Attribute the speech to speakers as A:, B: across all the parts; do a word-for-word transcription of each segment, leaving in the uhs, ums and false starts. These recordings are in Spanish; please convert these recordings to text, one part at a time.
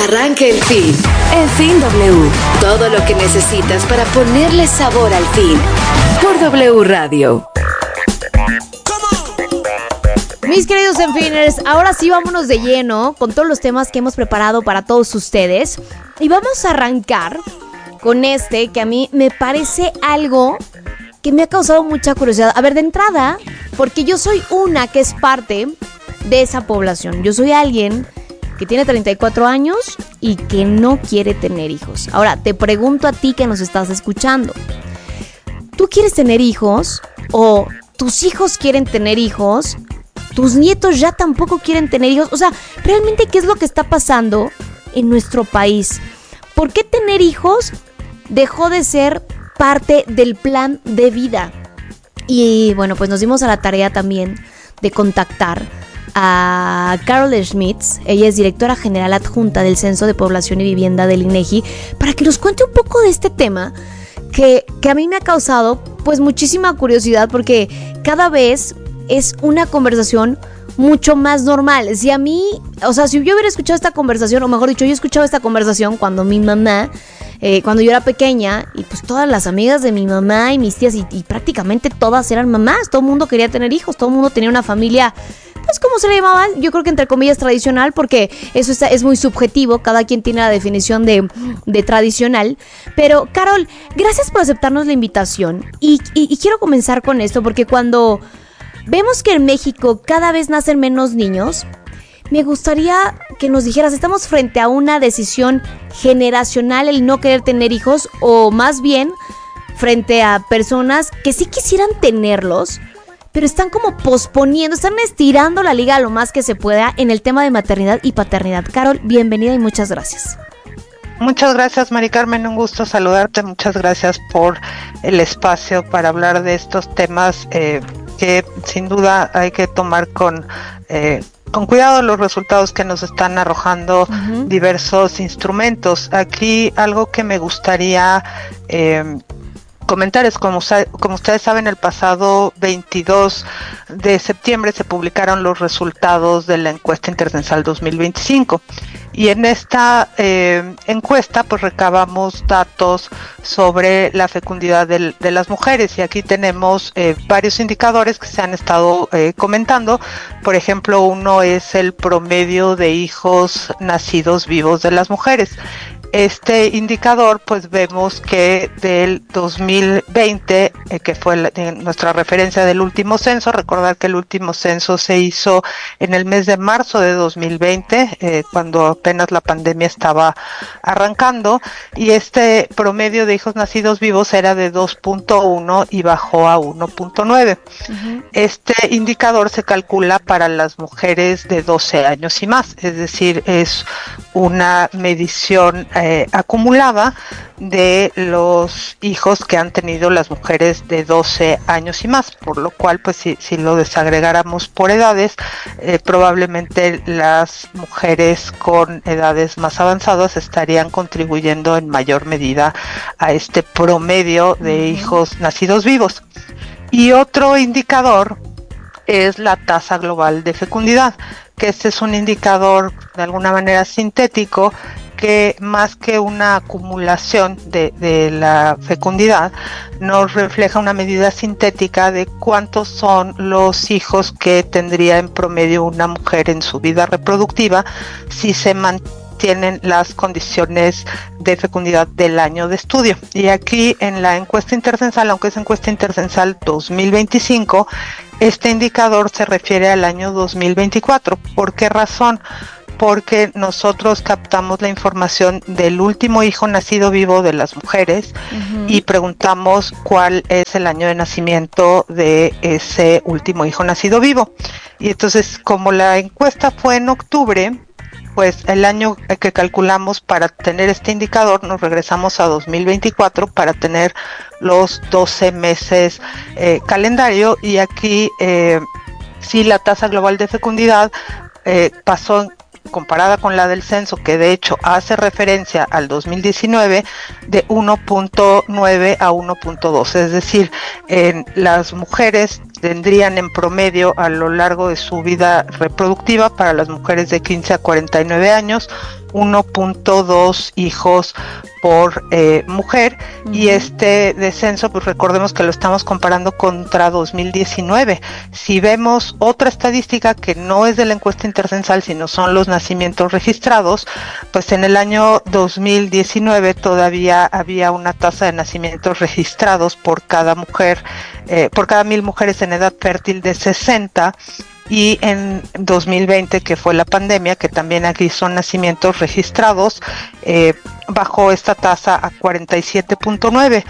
A: Arranca el fin. El Fin W. Todo lo que necesitas para ponerle sabor al fin. Por W Radio.
B: Mis queridos Enfiners, ahora sí vámonos de lleno con todos los temas que hemos preparado para todos ustedes. Y vamos a arrancar con este que a mí me parece algo que me ha causado mucha curiosidad. A ver, de entrada, porque yo soy una que es parte de esa población. Yo soy alguien que tiene treinta y cuatro años y que no quiere tener hijos. Ahora, te pregunto a ti que nos estás escuchando. ¿Tú quieres tener hijos? ¿O tus hijos quieren tener hijos? ¿Tus nietos ya tampoco quieren tener hijos? O sea, ¿realmente qué es lo que está pasando en nuestro país? ¿Por qué tener hijos dejó de ser parte del plan de vida? Y bueno, pues nos dimos a la tarea también de contactar a Carol Schmitz. Ella es directora general adjunta del Censo de Población y Vivienda del INEGI, para que nos cuente un poco de este tema que, que a mí me ha causado pues muchísima curiosidad, porque cada vez es una conversación mucho más normal. Si a mí, o sea, si yo hubiera escuchado esta conversación, o mejor dicho, yo escuchaba esta conversación cuando mi mamá, eh, cuando yo era pequeña, y pues todas las amigas de mi mamá y mis tías, y, y prácticamente todas eran mamás, todo el mundo quería tener hijos, todo el mundo tenía una familia, pues como se le llamaba, yo creo que entre comillas tradicional, porque eso está, es muy subjetivo, cada quien tiene la definición de, de tradicional. Pero Carol, gracias por aceptarnos la invitación, y, y, y quiero comenzar con esto, porque cuando vemos que en México cada vez nacen menos niños, me gustaría que nos dijeras, ¿estamos frente a una decisión generacional el no querer tener hijos, o más bien frente a personas que sí quisieran tenerlos, pero están como posponiendo, están estirando la liga lo más que se pueda en el tema de maternidad y paternidad? Carol, bienvenida y muchas gracias.
C: Muchas gracias, Mari Carmen, un gusto saludarte, muchas gracias por el espacio para hablar de estos temas eh, que sin duda hay que tomar con, eh, con cuidado los resultados que nos están arrojando uh-huh. diversos instrumentos. Aquí algo que me gustaría eh, comentar es, como, como ustedes saben, el pasado veintidós de septiembre se publicaron los resultados de la encuesta intercensal dos mil veinticinco. Y en esta eh, encuesta pues recabamos datos sobre la fecundidad de, de las mujeres, y aquí tenemos eh, varios indicadores que se han estado eh, comentando. Por ejemplo, uno es el promedio de hijos nacidos vivos de las mujeres. Este indicador, pues vemos que del dos mil veinte, eh, que fue la, eh, nuestra referencia del último censo, recordar que el último censo se hizo en el mes de marzo de dos mil veinte, eh, cuando apenas la pandemia estaba arrancando, y este promedio de hijos nacidos vivos era de dos punto uno y bajó a uno punto nueve. Uh-huh. Este indicador se calcula para las mujeres de doce años y más, es decir, es una medición Eh, acumulada de los hijos que han tenido las mujeres de doce años y más, por lo cual pues si, si lo desagregáramos por edades, eh, probablemente las mujeres con edades más avanzadas estarían contribuyendo en mayor medida a este promedio de uh-huh. hijos nacidos vivos. Y otro indicador es la tasa global de fecundidad, que este es un indicador de alguna manera sintético, que más que una acumulación de, de la fecundidad, nos refleja una medida sintética de cuántos son los hijos que tendría en promedio una mujer en su vida reproductiva si se mantienen las condiciones de fecundidad del año de estudio. Y aquí en la encuesta intercensal, aunque es encuesta intercensal dos mil veinticinco, este indicador se refiere al año dos mil veinticuatro. ¿Por qué razón? Porque nosotros captamos la información del último hijo nacido vivo de las mujeres uh-huh. y preguntamos cuál es el año de nacimiento de ese último hijo nacido vivo. Y entonces, como la encuesta fue en octubre, pues el año que calculamos para tener este indicador, nos regresamos a dos mil veinticuatro para tener los doce meses eh, calendario, y aquí eh, sí la tasa global de fecundidad eh, pasó comparada con la del censo, que de hecho hace referencia al dos mil diecinueve, de uno punto nueve a uno punto dos, es decir, en las mujeres tendrían en promedio a lo largo de su vida reproductiva, para las mujeres de quince a cuarenta y nueve años, uno punto dos hijos por eh, mujer, uh-huh. y este descenso, pues recordemos que lo estamos comparando contra dos mil diecinueve. Si vemos otra estadística que no es de la encuesta intercensal, sino son los nacimientos registrados, pues en el año dos mil diecinueve todavía había una tasa de nacimientos registrados por cada mujer, eh, por cada mil mujeres en edad fértil de sesenta, y en dos mil veinte, que fue la pandemia, que también aquí son nacimientos registrados, eh, bajó esta tasa a cuarenta y siete punto nueve.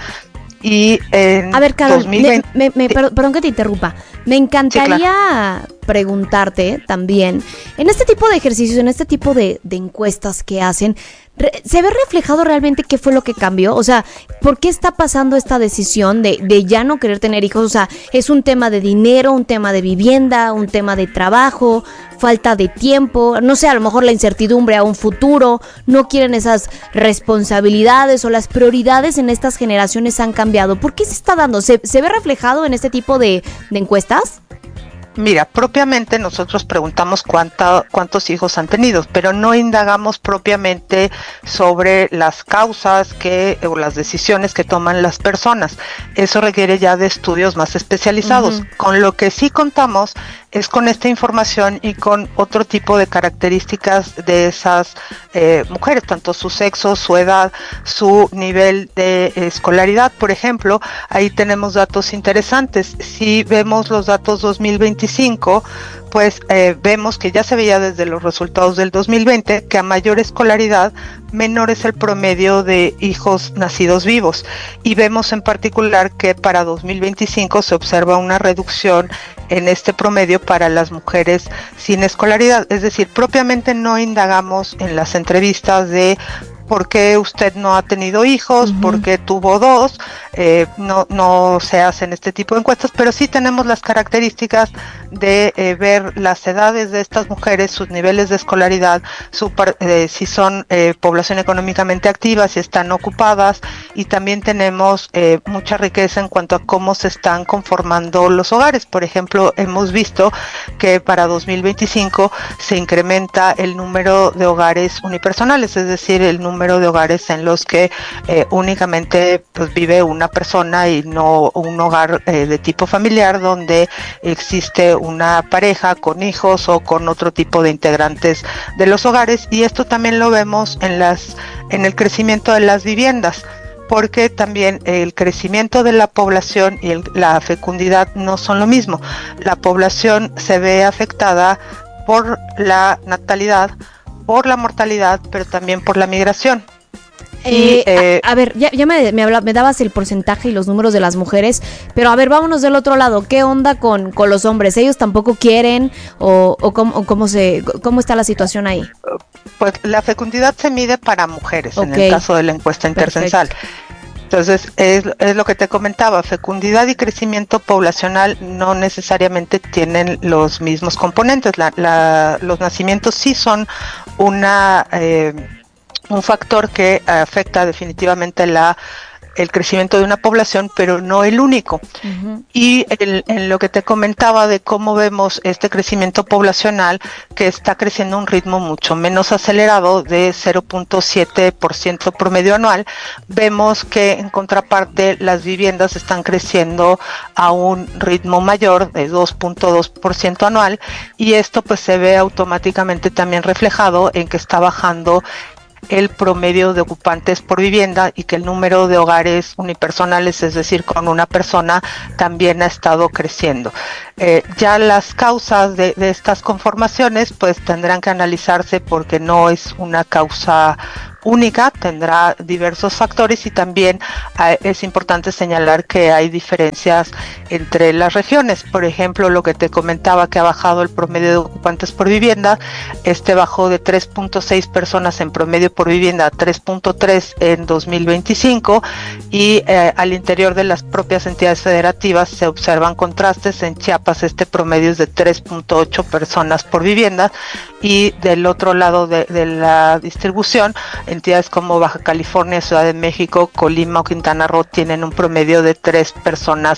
C: Y en
B: a ver, Carol,
C: dos mil veinte,
B: me, me, me, perdón, perdón que te interrumpa. Me encantaría sí, claro. preguntarte también, en este tipo de ejercicios, en este tipo de, de encuestas que hacen, ¿se ve reflejado realmente qué fue lo que cambió? O sea, ¿por qué está pasando esta decisión de, de ya no querer tener hijos? O sea, ¿es un tema de dinero, un tema de vivienda, un tema de trabajo, falta de tiempo? No sé, a lo mejor la incertidumbre a un futuro, no quieren esas responsabilidades o las prioridades en estas generaciones han cambiado. ¿Por qué se está dando? ¿Se, se ve reflejado en este tipo de, de encuestas?
C: Mira, propiamente nosotros preguntamos cuánta, cuántos hijos han tenido, pero no indagamos propiamente sobre las causas que o las decisiones que toman las personas. Eso requiere ya de estudios más especializados. Uh-huh. Con lo que sí contamos es con esta información y con otro tipo de características de esas eh, mujeres, tanto su sexo, su edad, su nivel de escolaridad. Por ejemplo, ahí tenemos datos interesantes. Si vemos los datos dos mil veinticinco, pues eh, vemos que ya se veía desde los resultados del dos mil veinte que a mayor escolaridad, menor es el promedio de hijos nacidos vivos. Y vemos en particular que para dos mil veinticinco se observa una reducción en este promedio para las mujeres sin escolaridad. Es decir, propiamente no indagamos en las entrevistas de por qué usted no ha tenido hijos, uh-huh. por qué tuvo dos, eh, no, no se hacen este tipo de encuestas, pero sí tenemos las características de eh, ver las edades de estas mujeres, sus niveles de escolaridad, su, eh, si son eh, población económicamente activa, si están ocupadas, y también tenemos eh, mucha riqueza en cuanto a cómo se están conformando los hogares. Por ejemplo, hemos visto que para dos mil veinticinco se incrementa el número de hogares unipersonales, es decir, el número de hogares en los que eh, únicamente pues, vive una persona y no un hogar eh, de tipo familiar donde existe una pareja con hijos o con otro tipo de integrantes de los hogares. Y esto también lo vemos en las en el crecimiento de las viviendas, porque también el crecimiento de la población y el, la fecundidad no son lo mismo. La población se ve afectada por la natalidad, por la mortalidad, pero también por la migración.
B: Eh, y, eh, a, a ver, ya, ya me, me, habla, me dabas el porcentaje y los números de las mujeres, pero a ver, vámonos del otro lado. ¿Qué onda con, con los hombres? ¿Ellos tampoco quieren o, o, cómo, o cómo, se, cómo está la situación ahí?
C: Pues la fecundidad se mide para mujeres, okay, en el caso de la encuesta intercensal. Perfecto. Entonces, es, es lo que te comentaba, fecundidad y crecimiento poblacional no necesariamente tienen los mismos componentes. La, la, los nacimientos sí son una eh, un factor que afecta definitivamente la el crecimiento de una población, pero no el único. Uh-huh. Y el, en lo que te comentaba de cómo vemos este crecimiento poblacional, que está creciendo a un ritmo mucho menos acelerado de cero punto siete por ciento promedio anual, vemos que en contraparte las viviendas están creciendo a un ritmo mayor de dos punto dos por ciento anual, y esto pues se ve automáticamente también reflejado en que está bajando el promedio de ocupantes por vivienda y que el número de hogares unipersonales, es decir, con una persona, también ha estado creciendo. Eh, ya las causas de, de estas conformaciones pues tendrán que analizarse porque no es una causa única, tendrá diversos factores, y también eh, es importante señalar que hay diferencias entre las regiones. Por ejemplo, lo que te comentaba, que ha bajado el promedio de ocupantes por vivienda, este bajó de tres punto seis personas en promedio por vivienda a tres punto tres en dos mil veinticinco, y eh, al interior de las propias entidades federativas se observan contrastes. En Chiapas este promedio es de tres punto ocho personas por vivienda, y del otro lado de, de la distribución, entidades como Baja California, Ciudad de México, Colima o Quintana Roo tienen un promedio de tres personas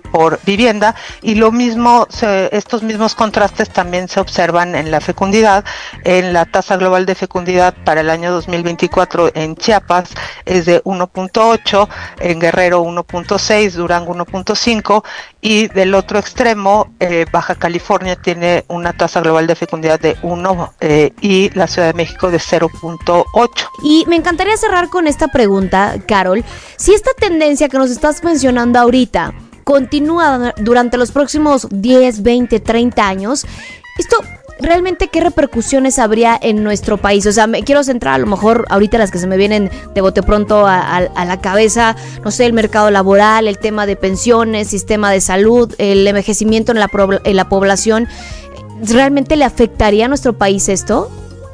C: por vivienda, y lo mismo, se, estos mismos contrastes también se observan en la fecundidad. En la tasa global de fecundidad para el año dos mil veinticuatro en Chiapas es de uno punto ocho, en Guerrero uno punto seis, Durango uno punto cinco, y del otro extremo, eh, Baja California tiene una tasa global de fecundidad de uno eh, y la Ciudad de México de cero punto ocho.
B: Y me encantaría cerrar con esta pregunta, Carol. Si esta tendencia que nos estás mencionando ahorita continúa durante los próximos diez, veinte, treinta años, esto realmente qué repercusiones habría en nuestro país. O sea, me quiero centrar a lo mejor ahorita las que se me vienen de bote pronto a, a, a la cabeza, no sé, el mercado laboral, el tema de pensiones, sistema de salud, el envejecimiento en la, en la población. ¿Realmente le afectaría a nuestro país esto?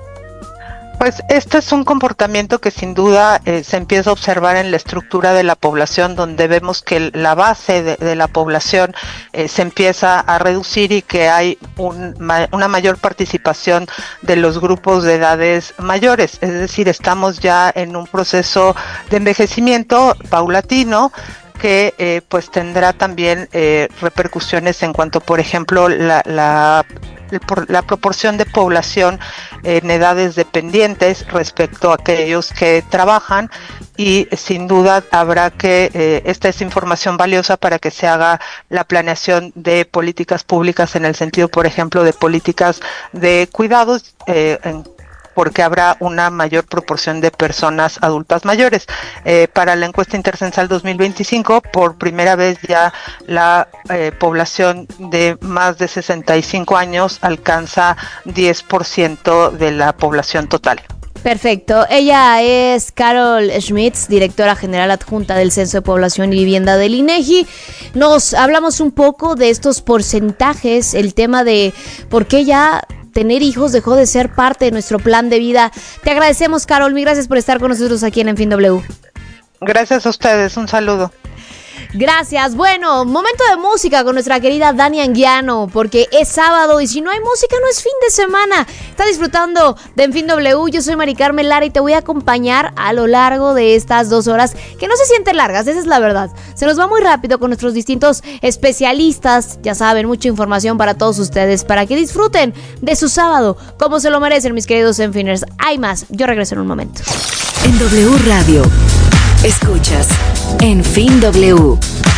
C: Pues este es un comportamiento que sin duda eh, se empieza a observar en la estructura de la población, donde vemos que la base de, de la población eh, se empieza a reducir y que hay un, ma, una mayor participación de los grupos de edades mayores. Es decir, estamos ya en un proceso de envejecimiento paulatino que eh, pues tendrá también eh, repercusiones en cuanto, por ejemplo, la, la la proporción de población en edades dependientes respecto a aquellos que trabajan, y sin duda habrá que, eh, esta es información valiosa para que se haga la planeación de políticas públicas en el sentido, por ejemplo, de políticas de cuidados, eh, en porque habrá una mayor proporción de personas adultas mayores. Eh, para la encuesta intercensal dos mil veinticinco, por primera vez ya la eh, población de más de sesenta y cinco años alcanza diez por ciento de la población total.
B: Perfecto. Ella es Carol Schmitz, directora general adjunta del Censo de Población y Vivienda del INEGI. Nos hablamos un poco de estos porcentajes, el tema de por qué ya tener hijos dejó de ser parte de nuestro plan de vida. Te agradecemos, Carol, mil gracias por estar con nosotros aquí en En Fin W.
C: Gracias a ustedes, un saludo.
B: Gracias. Bueno, momento de música con nuestra querida Dani Anguiano, porque es sábado y si no hay música no es fin de semana. Está disfrutando de En Fin W. Yo soy Mari Carmen Lara y te voy a acompañar a lo largo de estas dos horas, que no se sienten largas, esa es la verdad. Se nos va muy rápido con nuestros distintos especialistas. Ya saben, mucha información para todos ustedes, para que disfruten de su sábado como se lo merecen, mis queridos Enfiners. Hay más, yo regreso en un momento.
A: En W Radio, escuchas En Fin W.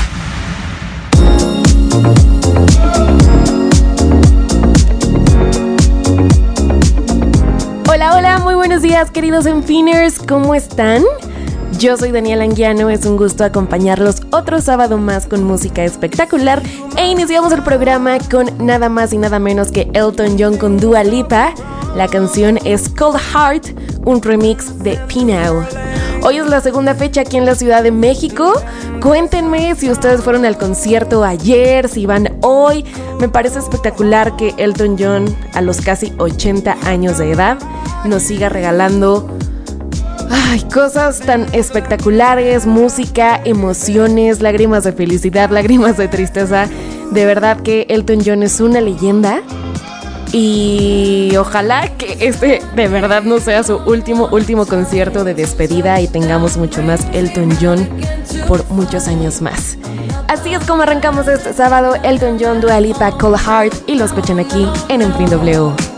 D: Hola, hola, muy buenos días, queridos Enfiners, ¿cómo están? Yo soy Daniela Anguiano, es un gusto acompañarlos otro sábado más con música espectacular e iniciamos el programa con nada más y nada menos que Elton John con Dua Lipa. La canción es Cold Heart, un remix de Pinau. Hoy es la segunda fecha aquí en la Ciudad de México. Cuéntenme si ustedes fueron al concierto ayer, si van hoy. Me parece espectacular que Elton John, a los casi ochenta años de edad, nos siga regalando ay, cosas tan espectaculares, música, emociones, lágrimas de felicidad, lágrimas de tristeza. De verdad que Elton John es una leyenda. Y ojalá que este de verdad no sea su último, último concierto de despedida y tengamos mucho más Elton John por muchos años más. Así es como arrancamos este sábado, Elton John, Dua Lipa, Cold Heart, y lo escuchan aquí en En Fin W.